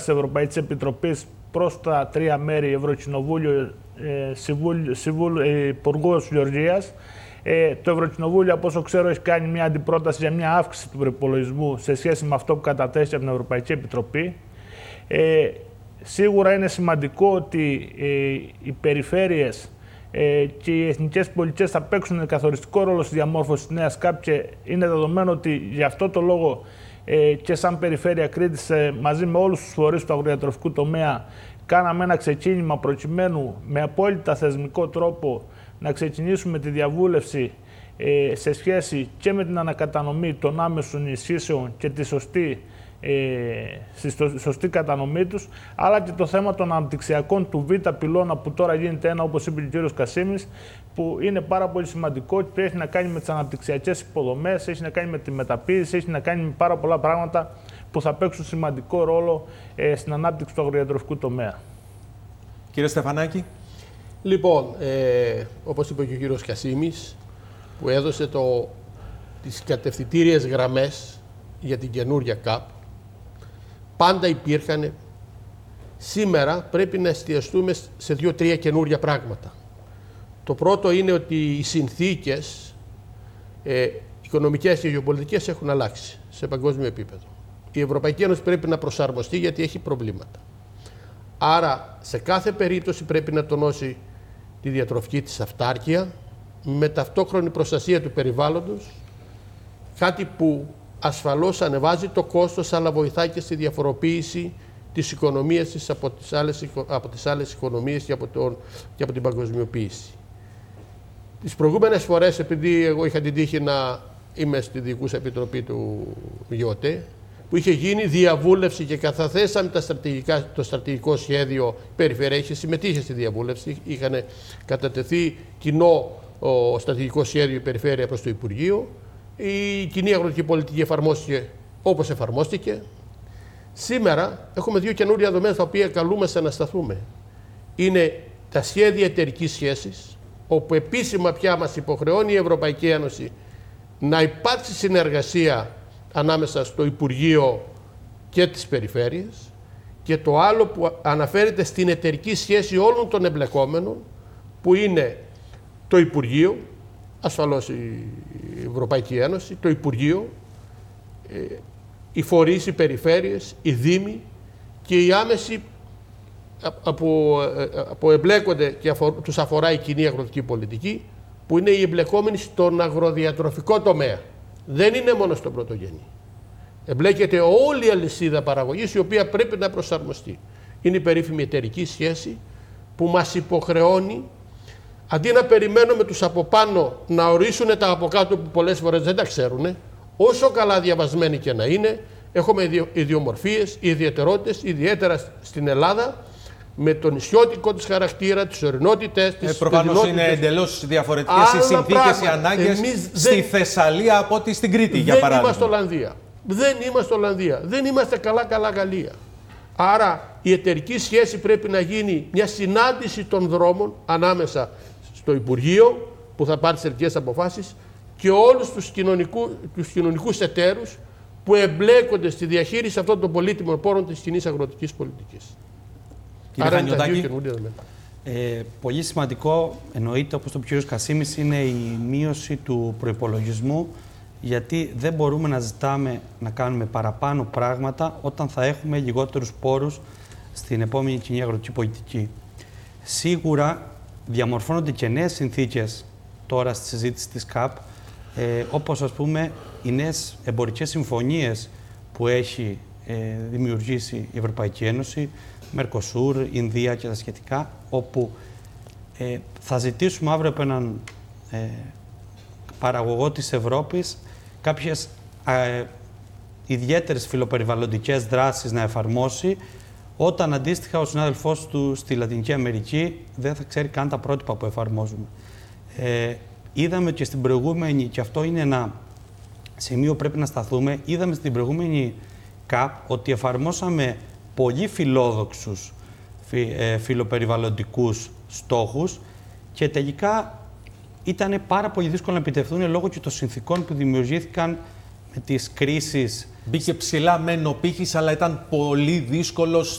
της Ευρωπαϊκής Επιτροπής προς τα τρία μέρη, Ευρωκοινοβούλιο, Υπουργός Γεωργίας. Το Ευρωκοινοβούλιο, από όσο ξέρω, έχει κάνει μια αντιπρόταση για μια αύξηση του προϋπολογισμού σε σχέση με αυτό που καταθέσει από την Ευρωπαϊκή Επιτροπή. Σίγουρα είναι σημαντικό ότι οι περιφέρειες και οι εθνικές πολιτικές θα παίξουν καθοριστικό ρόλο στη διαμόρφωση της νέας ΚΑΠ και είναι δεδομένο ότι γι' αυτό το λόγο και σαν Περιφέρεια Κρήτης μαζί με όλους τους φορείς του αγροδιατροφικού τομέα κάναμε ένα ξεκίνημα προκειμένου με απόλυτα θεσμικό τρόπο να ξεκινήσουμε τη διαβούλευση σε σχέση και με την ανακατανομή των άμεσων ενισχύσεων και τη σωστή κατανομή τους, αλλά και το θέμα των αναπτυξιακών του Β' πυλώνα που τώρα γίνεται ένα, όπως είπε και ο κ. Κασίμης, που είναι πάρα πολύ σημαντικό και έχει να κάνει με τις αναπτυξιακές υποδομές, έχει να κάνει με τη μεταποίηση, έχει να κάνει με πάρα πολλά πράγματα που θα παίξουν σημαντικό ρόλο στην ανάπτυξη του αγροδιατροφικού τομέα. Κύριε Στεφανάκη. Λοιπόν, όπως είπε και ο κύριος Κασίμης, που έδωσε τις κατευθυντήριες γραμμές για την καινούρια ΚΑΠ, πάντα υπήρχαν. Σήμερα πρέπει να εστιαστούμε σε 2-3 καινούρια πράγματα. Το πρώτο είναι ότι οι συνθήκες οικονομικές και γεωπολιτικές έχουν αλλάξει σε παγκόσμιο επίπεδο. Η Ευρωπαϊκή Ένωση πρέπει να προσαρμοστεί γιατί έχει προβλήματα. Άρα, σε κάθε περίπτωση πρέπει να τονώσει τη διατροφική της αυτάρκεια με ταυτόχρονη προστασία του περιβάλλοντος, κάτι που ασφαλώς ανεβάζει το κόστος αλλά βοηθάει και στη διαφοροποίηση της οικονομίας της από τις άλλες οικονομίες και από την παγκοσμιοποίηση. Τις προηγούμενες φορές, επειδή εγώ είχα την τύχη να είμαι στη Διοικούσα Επιτροπή του ΓΙΟΤΕ, που είχε γίνει διαβούλευση και καταθέσαμε το στρατηγικό σχέδιο περιφέρεια, συμμετείχε στη διαβούλευση, είχαν κατατεθεί κοινό στρατηγικό σχέδιο περιφέρεια προς το Υπουργείο. Η κοινή αγροτική πολιτική εφαρμόστηκε όπως εφαρμόστηκε. Σήμερα έχουμε 2 καινούρια δομές τα οποία καλούμαστε να σταθούμε. Είναι τα σχέδια εταιρικής σχέσης, όπου επίσημα πια μας υποχρεώνει η Ευρωπαϊκή Ένωση να υπάρξει συνεργασία ανάμεσα στο Υπουργείο και τις περιφέρειες, και το άλλο που αναφέρεται στην εταιρική σχέση όλων των εμπλεκόμενων, που είναι το Υπουργείο, ασφαλώς η Ευρωπαϊκή Ένωση, το Υπουργείο, οι φορείς, οι περιφέρειες, οι δήμοι και οι άμεσοι που εμπλέκονται και τους αφορά η κοινή αγροτική πολιτική, που είναι οι εμπλεκόμενοι στον αγροδιατροφικό τομέα. Δεν είναι μόνο στον πρωτογενή. Εμπλέκεται όλη η αλυσίδα παραγωγής, η οποία πρέπει να προσαρμοστεί. Είναι η περίφημη εταιρική σχέση που μας υποχρεώνει, αντί να περιμένουμε τους από πάνω να ορίσουν τα από κάτω που πολλές φορές δεν τα ξέρουν, όσο καλά διαβασμένοι και να είναι, έχουμε ιδιομορφίες, ιδιαιτερότητες, ιδιαίτερα στην Ελλάδα, με τον νησιώτικο της χαρακτήρα, τις ορεινότητες, τις προφανώς είναι εντελώς διαφορετικές οι συνθήκες, οι ανάγκες στη Θεσσαλία από ότι στην Κρήτη, για παράδειγμα. Δεν είμαστε Ολλανδία. Δεν είμαστε καλά Γαλλία. Άρα η εταιρική σχέση πρέπει να γίνει μια συνάντηση των δρόμων ανάμεσα στο Υπουργείο, που θα πάρει τις εταιρικές αποφάσεις, και όλους τους κοινωνικούς εταίρους που εμπλέκονται στη διαχείριση αυτών των πολύτιμων πόρων της κοινής αγροτικής πολιτικής. Κύριε Χανιωτάκη, πολύ σημαντικό, εννοείται, όπως το είπε ο κ. Κασίμης, είναι η μείωση του προϋπολογισμού, γιατί δεν μπορούμε να ζητάμε να κάνουμε παραπάνω πράγματα όταν θα έχουμε λιγότερους πόρους στην επόμενη κοινή αγροτική πολιτική. Σίγουρα διαμορφώνονται και νέες συνθήκες τώρα στη συζήτηση της ΚΑΠ, όπως ας πούμε οι νέες εμπορικές συμφωνίες που έχει δημιουργήσει η Ευρωπαϊκή Ένωση, Μερκοσούρ, Ινδία και τα σχετικά, όπου θα ζητήσουμε αύριο από έναν παραγωγό της Ευρώπης κάποιες ιδιαίτερες φιλοπεριβαλλοντικές δράσεις να εφαρμόσει, όταν αντίστοιχα ο συνάδελφός του στη Λατινική Αμερική δεν θα ξέρει καν τα πρότυπα που εφαρμόζουμε. Είδαμε και στην προηγούμενη, και αυτό είναι ένα σημείο που πρέπει να σταθούμε, είδαμε στην προηγούμενη ΚΑΠ ότι εφαρμόσαμε πολύ φιλόδοξους φιλοπεριβαλλοντικούς στόχους και τελικά ήταν πάρα πολύ δύσκολο να επιτευχθούν λόγω και των συνθήκων που δημιουργήθηκαν με τις κρίσεις. Μπήκε ψηλά μεν ο πύχης, αλλά ήταν πολύ δύσκολος